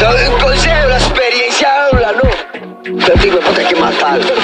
El consejo, la experiencia habla, ¿no? Pero digo, puta, hay que matarlo.